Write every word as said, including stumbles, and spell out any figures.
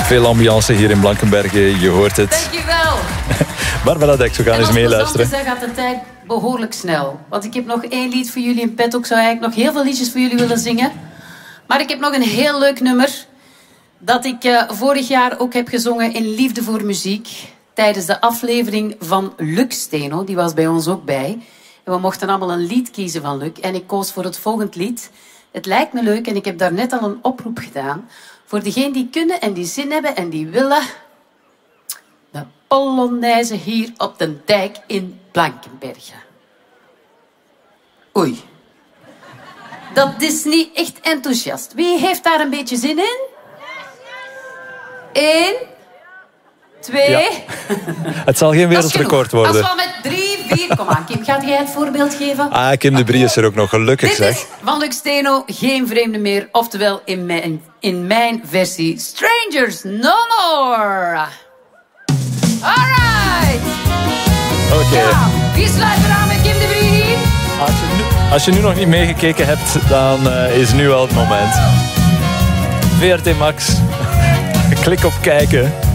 Veel ambiance hier in Blankenberge, je hoort het. Dankjewel. Barbara Dex, we gaan eens meeluisteren. En gaat de tijd behoorlijk snel. Want ik heb nog één lied voor jullie in petto. Ik zou eigenlijk nog heel veel liedjes voor jullie willen zingen. Maar ik heb nog een heel leuk nummer. Dat ik uh, vorig jaar ook heb gezongen in Liefde voor Muziek. Tijdens de aflevering van Luc Steno. Die was bij ons ook bij. En we mochten allemaal een lied kiezen van Luc. En ik koos voor het volgende lied. Het lijkt me leuk en ik heb daar net al een oproep gedaan. Voor degenen die kunnen en die zin hebben en die willen. De Polonaise hier op de dijk in Blankenberge. Oei. Dat is niet echt enthousiast. Wie heeft daar een beetje zin in? Eén. Twee. Ja. Het zal geen wereldrecord worden. Als we met drie, vier... Kom aan, Kim, gaat jij het voorbeeld geven? Ah, Kim de Brie is er ook nog, gelukkig Dit zeg. is van Luc Steno, Geen Vreemde Meer. Oftewel in mijn, in mijn versie Strangers No More. Alright. Oké. Okay. Ja, wie sluit eraan met Kim de Brie? Als je nu, als je nu nog niet meegekeken hebt, dan uh, is nu wel het moment. V R T Max. Klik op kijken.